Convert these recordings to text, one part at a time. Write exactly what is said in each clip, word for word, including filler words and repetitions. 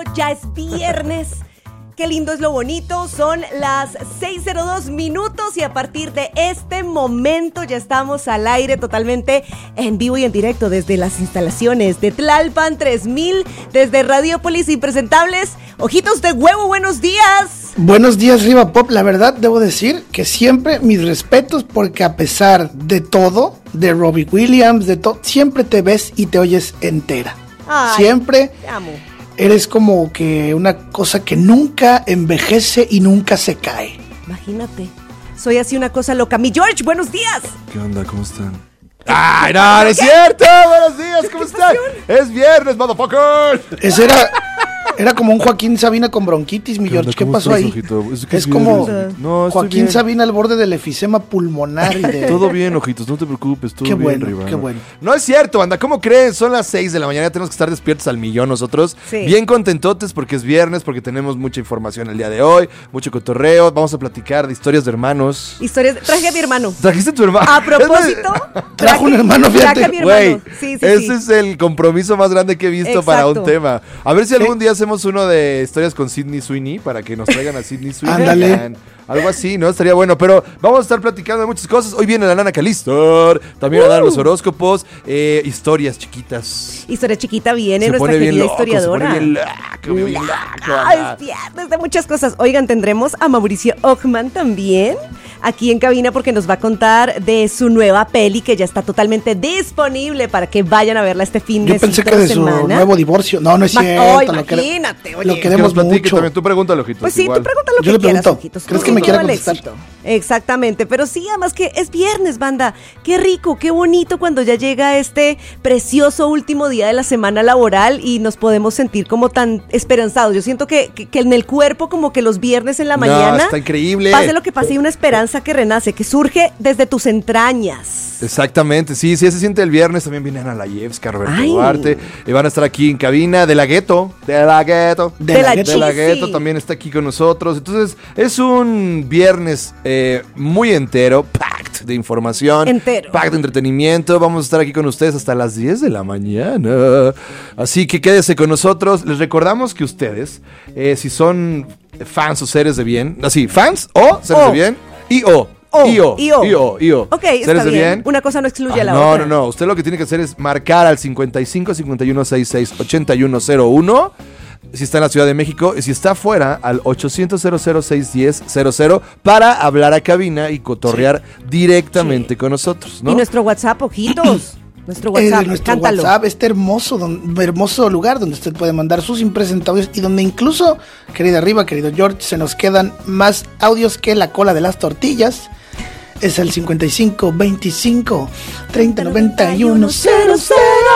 ya es viernes. Qué lindo es lo bonito, son las seis cero dos minutos y a partir de este momento ya estamos al aire totalmente en vivo y en directo desde las instalaciones de Tlalpan tres mil, desde Radiopolis Impresentables. Ojitos de huevo, buenos días. Buenos días, Riva Pop. La verdad, debo decir que siempre mis respetos porque a pesar de todo, de Robbie Williams, de todo, siempre te ves y te oyes entera. Ay, siempre te amo. Eres como que una cosa que nunca envejece y nunca se cae. Imagínate, soy así una cosa loca. Mi George, buenos días. ¿Qué onda? ¿Cómo están? ¡Ay, no, no es cierto! ¡Buenos días! ¿Cómo están? Es viernes, motherfucker. Ese era... Era como un Joaquín Sabina con bronquitis, mi George. ¿Qué pasó ahí? Es, que es como no, Joaquín bien. Sabina al borde del efisema pulmonar. Y de... Todo bien, ojitos, no te preocupes, todo qué bien, bueno, Riva. Qué bueno. No es cierto, banda, ¿cómo creen? Son las seis de la mañana, ya tenemos que estar despiertos al millón nosotros. Sí. Bien contentotes porque es viernes, porque tenemos mucha información el día de hoy, mucho cotorreo. Vamos a platicar de historias de hermanos. Historias, traje a mi hermano. ¿Trajiste a tu hermano? A propósito, trajo un hermano, fíjate. Traje a mi hermano. Güey, sí, sí, ese sí. es el compromiso más grande que he visto. Exacto. Para un tema. A ver si algún Sí. día hacemos uno de historias con Sydney Sweeney para que nos traigan a Sydney Sweeney. Ándale. Algo así, ¿no? Estaría bueno, pero vamos a estar platicando de muchas cosas. Hoy viene la Nana Calistor, también uh. a dar los horóscopos, eh, historias chiquitas. Historia chiquita viene, Se nuestra pone bien querida loco, historiadora. Se pone bien loco, bien loco, Ay, es viernes de muchas cosas. Oigan, tendremos a Mauricio Ockman también aquí en cabina porque nos va a contar de su nueva peli que ya está totalmente disponible para que vayan a verla este fin de Yo pensé que de semana. su nuevo divorcio. No, no es Ma- cierto. oh, lo quere- imagínate, oye. Lo Que queremos nos platique mucho. también. Tú pregúntale, ojitos. Pues sí, igual. tú pregúntale lo Yo que le quieras, pregunto. ojitos. ¿Crees Tú que me todo quiera el contestar? éxito. Exactamente, pero sí, además que es viernes, banda. Qué rico, qué bonito cuando ya llega este precioso último día de la semana laboral y nos podemos sentir como tan esperanzados. Yo siento que, que, que en el cuerpo como que los viernes en la No, mañana, está increíble. pase lo que pase, hay una esperanza que renace, que surge desde tus entrañas. Exactamente, sí, sí, se siente el viernes. También viene Ana Layevska, Roberto Ay. Duarte. Y van a estar aquí en cabina de la Gueto. De la Gueto. De De la la gueto. De la Chisi. Gueto también está aquí con nosotros. Entonces, es un viernes eh, muy entero, packed de información. Entero. Packed de entretenimiento. Vamos a estar aquí con ustedes hasta las diez de la mañana. Así que quédese con nosotros. Les recordamos que ustedes, eh, si son fans o seres de bien, así, fans o seres O. de bien, y o. O, I O, I O. I O, I O. Ok, ¿Seres está de bien. bien? Una cosa no excluye Ah, a la no, otra. no, no. Usted lo que tiene que hacer es marcar al cincuenta y cinco, cincuenta y uno, sesenta y seis, ochenta y uno cero uno. Si está en la Ciudad de México, y si está afuera, al ochocientos, cero cero seis diez, cero cero para hablar a cabina y cotorrear directamente Sí. con nosotros, ¿no? Y nuestro WhatsApp, ojitos. Nuestro Eh, WhatsApp, nuestro cántalo. WhatsApp, este hermoso, don- hermoso lugar donde usted puede mandar sus impresentables y donde incluso, querida Riva, querido George, se nos quedan más audios que la cola de las tortillas. Es el cincuenta y cinco, veinticinco, treinta, noventa y uno, cero cero.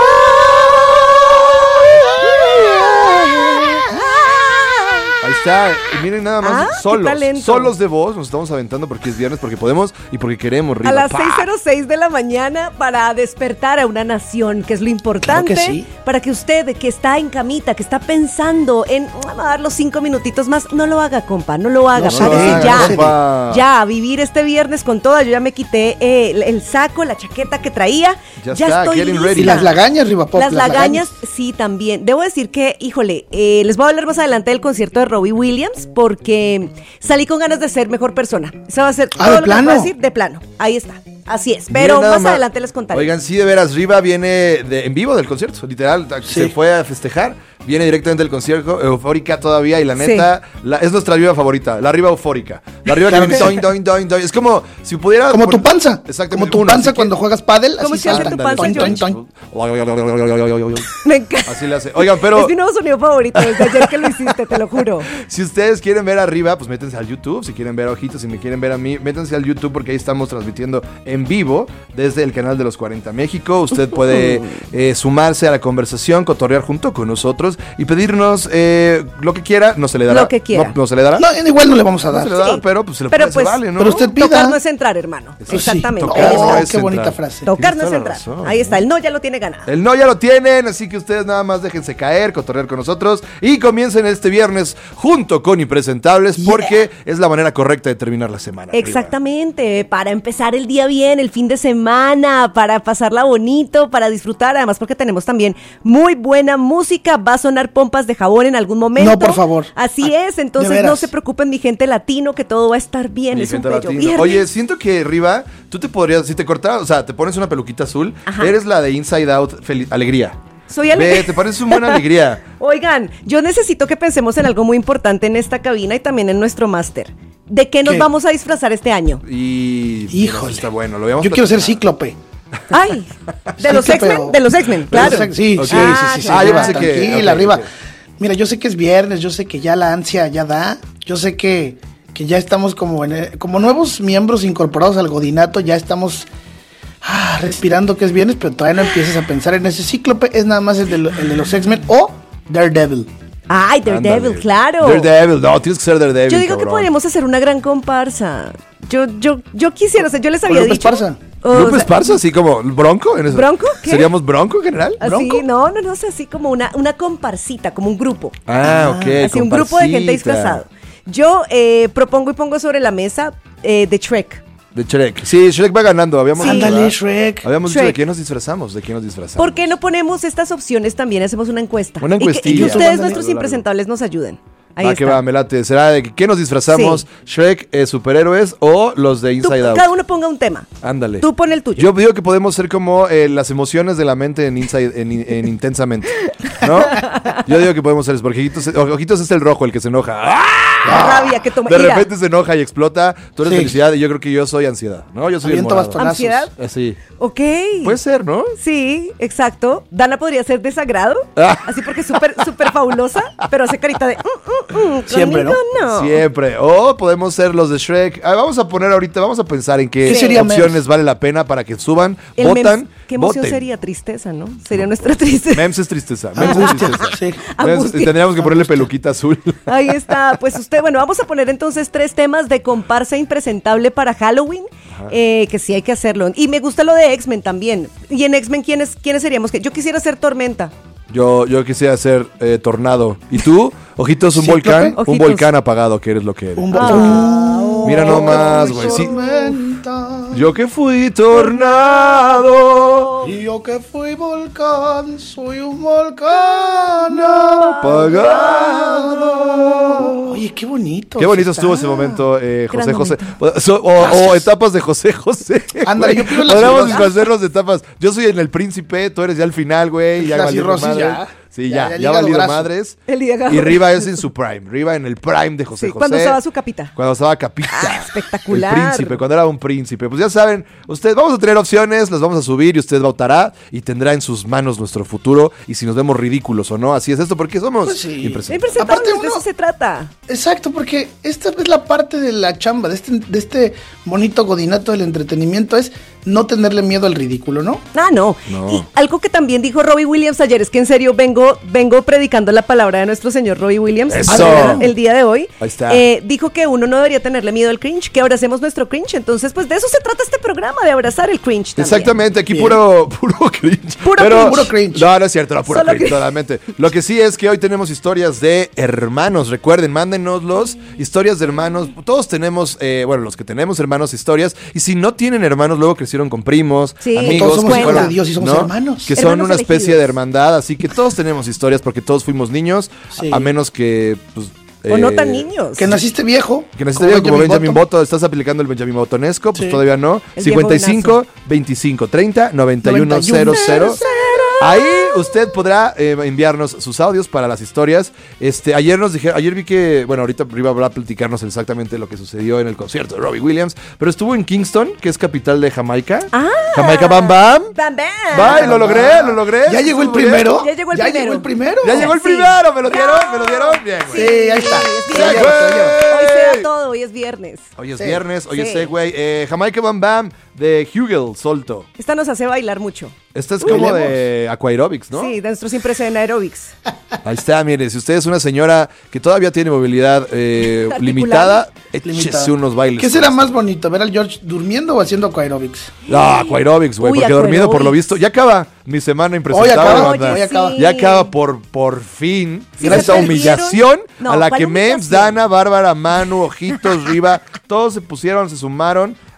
Ahí está, y miren nada más, Ah, qué solos, talento. solos de voz, nos estamos aventando porque es viernes, porque podemos y porque queremos, Riva. A las ¡Pa! seis cero seis de la mañana para despertar a una nación, que es lo importante, Claro que sí. para que usted que está en camita, que está pensando en "Ah, dar los cinco minutitos más, no lo haga, compa, no lo haga, No párese se haga, ya, no se haga. ya, a vivir este viernes con toda. Yo ya me quité eh, el, el saco, la chaqueta que traía, Ya ya, está, estoy getting lista. ready. Y las lagañas, Riva Pop. Las lagañas, sí, también. Debo decir que, híjole, eh, les voy a hablar más adelante del concierto de Robbie Williams porque salí con ganas de ser mejor persona. Eso va a ser Ah, todo ¿de lo que les plano? puedo decir de plano. Ahí está. Así es. Pero Miren nada más adelante les contaré. Oigan, sí, de veras, Riva viene de- en vivo del concierto, literal, Sí. se fue a festejar, viene directamente del concierto, eufórica todavía, y la neta, la- es nuestra Riva favorita, la Riva eufórica. La Riva Claro que que viene doin, doin, doin, doin. Es como si pudiera... Como tu poner- panza. Exactamente. Como tu uno, panza así que- cuando juegas pádel. ¿Cómo así se hace salta. tu panza, Toin, toin, George? toin. Me encanta. Así le hace. Oigan, pero... Es mi nuevo sonido favorito desde ayer que lo hiciste, te lo juro. Si ustedes quieren ver arriba, pues métanse al YouTube. Si quieren ver a Ojitos, si me quieren ver a mí, métanse al YouTube porque ahí estamos transmitiendo en vivo desde el canal de los cuarenta México. Usted puede eh, sumarse a la conversación, cotorrear junto con nosotros y pedirnos eh, lo que quiera. No se le dará. Lo que quiera. No, no se le dará. No, igual no le vamos a No dar. se le dará, Sí. pero pues se le Pero puede, pues, se vale, ¿no? pero usted pida. Tocar no es entrar, hermano. Eso sí, Exactamente. tocar Ahí no está. es qué bonita entrar. frase. Tocar Tienes no es toda la entrar. razón. Ahí está. El no ya lo tiene ganado. El no ya lo tienen, así que ustedes nada más déjense caer, cotorrear con nosotros y comiencen este viernes junto con Impresentables porque es la manera correcta de terminar la semana. Exactamente, para empezar el día bien bien el fin de semana, para pasarla bonito, para disfrutar, además porque tenemos también muy buena música, va a sonar pompas de jabón en algún momento. No, por favor. Así Ah, es, entonces no se preocupen mi gente latino, que todo va a estar bien, Mi es un gente bello latino. viernes. Oye, siento que Riva, tú te podrías, si te cortaras, o sea, te pones una peluquita azul, Ajá. eres la de Inside Out, feliz, alegría. Soy alegre. Ve, te pareces una buena alegría. Oigan, yo necesito que pensemos en algo muy importante en esta cabina y también en nuestro máster. ¿De qué nos ¿Qué? vamos a disfrazar este año? Y... Híjole. Está bueno, lo habíamos Yo quiero ser platicado. cíclope. Ay, ¿de Sí, los qué X-Men? pedo. De los X-Men, De los claro. ex- Sí, Ok. sí, Ah, sí, sí, sí. claro. Ah, yo Arriba, pensé que- tranquila, ok, arriba. ok. Mira, yo sé que es viernes, yo sé que ya la ansia ya da, yo sé que, que ya estamos como, en el- como nuevos miembros incorporados al godinato, ya estamos ah, respirando que es viernes, pero todavía no empiezas a pensar en ese cíclope, es nada más el de, lo- el de los X-Men o Daredevil. Ay, Daredevil, Ándale. claro. Daredevil, no, tienes que ser Daredevil. Yo digo que cabrón. podríamos hacer una gran comparsa. Yo, yo, yo quisiera, o sea, yo les Con había Lupe dicho. Esparza. o Lupe sea, Esparza, así como Bronco. En eso. ¿Bronco? ¿Qué? ¿Seríamos Bronco en general? Así, ¿Bronco? no, no, no, o sea, así como una, una comparsita, como un grupo. Ah, ok. Así un grupo de gente comparsita. disfrazado. Yo eh, propongo y pongo sobre la mesa eh, de Shrek. De Shrek. Sí, Shrek va ganando. Habíamos Sí. dicho, Ándale, ¿verdad? Shrek. Habíamos dicho de Shrek. qué nos disfrazamos, de qué nos disfrazamos. ¿Por qué no ponemos estas opciones también? Hacemos una encuesta. Una Y que- Y que, encuestilla. ustedes, Ándale. nuestros impresentables, nos ayuden. Ahí Va está. que va, me late. ¿Será de que- qué nos disfrazamos? Sí. ¿Shrek, eh, superhéroes o los de Tú- Inside Out? cada uno ponga un tema. Ándale. Tú pon el tuyo. Yo digo que podemos ser como eh, las emociones de la mente en Inside, en, en Intensamente. ¿No? Yo digo que podemos ser eso, porque Ojitos, Ojitos es el rojo, el que se enoja. ¡Ah! La rabia que toma. De Mira, repente se enoja y explota. Tú eres Sí. felicidad y yo creo que yo soy ansiedad, ¿no? Yo soy el Aviento morado. bastonazos. ¿Ansiedad? Así. ok. Puede ser, ¿no? Sí, exacto. Dana podría ser desagrado, Ah. así porque es súper súper fabulosa, pero hace carita de... "Mm, mm, mm, Siempre, conmigo no. Siempre. O podemos ser los de Shrek. Ah, vamos a poner ahorita, vamos a pensar en qué ¿Qué sería opciones Mems? vale la pena para que suban, El votan, mems, ¿qué emoción voten. sería? Tristeza, ¿no? Sería nuestra tristeza. Mems es tristeza. Mems es Angustia, tristeza. sí. Mems- Angustia. tendríamos que ponerle peluquita azul. Ahí está. Pues usted, bueno, vamos a poner entonces tres temas de comparsa impresentable para Halloween, eh, que sí hay que hacerlo. Y me gusta lo de X-Men también. Y en X-Men, ¿quiénes, ¿quiénes seríamos? Yo quisiera ser Tormenta. Yo, yo quisiera ser eh, tornado. ¿Y tú? Ojitos, un Cíclope. volcán. Un Ojitos. volcán apagado, que eres lo que eres. Un bo- Ah. Mira nomás, güey. Sí. Tormenta. Yo que fui tornado. Y yo que fui volcán, soy un volcán apagado. Oye, qué bonito. Qué bonito está. estuvo ese momento, eh, José Gran José. momento. So- o, o etapas de José José. Ándale, güey. yo pido las Podríamos cirrosis. hacernos etapas. Yo soy en el príncipe, tú eres ya al final, güey. Ya Las valió cirrosis, madres. ya. Sí, Ya, ya, ya ya, el hígado valido graso. madres. El hígado. Y Riva es en su prime. Riva en el prime de José Sí, José. cuando estaba su capita. Cuando estaba capita. Ah, espectacular. El príncipe, cuando era un príncipe. Pues ya saben, usted, vamos a tener opciones, las vamos a subir y usted votará y tendrá en sus manos nuestro futuro y si nos vemos ridículos o no. Así es esto, porque somos Pues sí. impresentables. Impresentables, Aparte de uno- eso se trata. Exacto, porque esta es la parte de la chamba, de este, de este bonito godinato del entretenimiento, es no tenerle miedo al ridículo, ¿no? Ah, no. No. Y algo que también dijo Robbie Williams ayer es que en serio vengo, vengo predicando la palabra de nuestro señor Robbie Williams Eso. ayer, el día de hoy. Ahí está. Eh, dijo que uno no debería tenerle miedo al cringe, que abracemos nuestro cringe. Entonces, pues de eso se trata este programa, de abrazar el cringe también. Exactamente, aquí Bien. puro, puro cringe. Puro Pero- cringe. Puro cringe. No, no es cierto, no, puro Solo cringe, que- totalmente. Lo que sí es que hoy tenemos historias de hermanos. Recuerden, mándenoslos, historias de hermanos. Todos tenemos, eh, bueno, los que tenemos hermanos, historias. Y si no tienen hermanos, luego crecieron con primos, Sí. amigos. Todos somos que hijos fueron- de Dios y somos hermanos. Que son Hermanos una especie elegidos. de hermandad. Así que todos tenemos historias porque todos fuimos niños. Sí. A menos que, pues. O no eh, tan niños. Que naciste viejo. Que necesitaría como Benjamin Benjamin Button. Button. ¿Estás aplicando el Benjamin Buttonesco? Pues Sí. todavía no. El cincuenta y viejo cinco, veinticinco, treinta, noventa y uno, cero cero. Ahí usted podrá eh, enviarnos sus audios para las historias. Este, ayer nos dijeron, ayer vi que, bueno, ahorita Riva va a platicarnos exactamente lo que sucedió en el concierto de Robbie Williams, pero estuvo en Kingston, que es capital de Jamaica. Ah. Jamaica Bam Bam. Bam, bam. Bye, lo logré, lo logré. ¿Ya llegó el Estuvo bien. primero? Ya llegó el ¿Ya primero. llegó el primero? Ya llegó el Sí. primero, me lo dieron, me lo dieron. Bien, Sí, güey. ahí está. Sí, Se es lo viernes. lleva, se lo lleva. Hoy se da todo, hoy es viernes. Hoy es Sí. viernes, hoy Sí. es Segway. Eh, Jamaica Bam Bam de Hugel Solto. Esta nos hace bailar mucho. Esta es Uy, como lemos. de Aquaerobics, ¿no? Sí, de nuestros impresiones en aerobics. Ahí está, mire, si usted es una señora que todavía tiene movilidad eh, Articular. limitada, échese Limitada. unos bailes. ¿Qué será más bonito, ver al George durmiendo o haciendo aquaerobics? No, Aquaerobics, güey, Uy, porque dormido por lo Aquaerobics. visto. Ya acaba mi semana Hoy impresentable, acaba, banda. hoy acaba. sí. Ya acaba por, por fin. Sí, gracias se a perdieron. humillación No, a la ¿cuál que Mems, humillación? Dana, Bárbara, Manu, Ojitos, Riva, todos se pusieron, se sumaron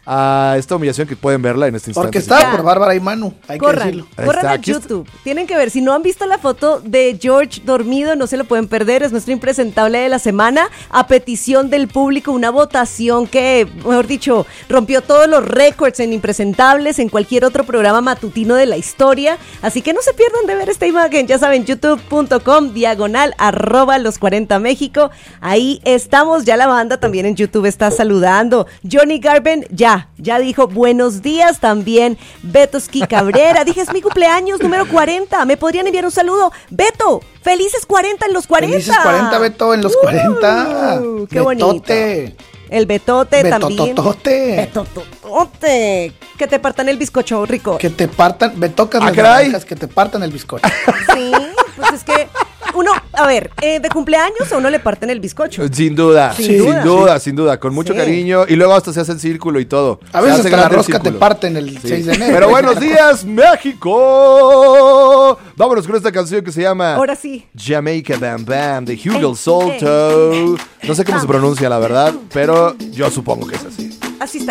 a esta humillación que pueden verla en este instante. Porque estaba Ya. por Bárbara y Manu, hay Corran, que decirlo. Ahí corran está, a aquí está. YouTube. Tienen que ver, si no han visto la foto de George dormido, no se lo pueden perder. Es nuestro impresentable de la semana. A petición del público, una votación que, mejor dicho, rompió todos los récords en impresentables, en cualquier otro programa matutino de la historia. Así que no se pierdan de ver esta imagen. Ya saben, youtube punto com, diagonal, arroba los cuarenta México. Ahí estamos. Ya la banda también en YouTube está saludando. Johnny Garben ya, ya dijo buenos días. También Betoski Cabrera. Dije, es mi cumpleaños número cuarenta. ¿Me podrían enviar un saludo? Beto, felices cuarenta en los cuarenta. Felices cuarenta, Beto, en los Uh, cuarenta. Qué bonito. Betote. El Betote también. Betototote. Betototote. Que te partan el bizcocho, rico. Que te partan, me tocas Ah, las caray. naranjas, que te partan el bizcocho. Sí, pues es que uno, a ver, eh, de cumpleaños a uno le parten el bizcocho. Sin duda, Sin sin duda. duda, sin duda, con mucho Sí. cariño. Y luego hasta se hace el círculo y todo. A Se veces hace hasta la grande el rosca te círculo. parten el Sí. seis de enero. Pero buenos días, México. Vámonos con esta canción que se llama Ahora sí. Jamaica Bam Bam de Hugo Ey, Solto. No sé cómo se pronuncia, la verdad, pero yo supongo que es así. Así está.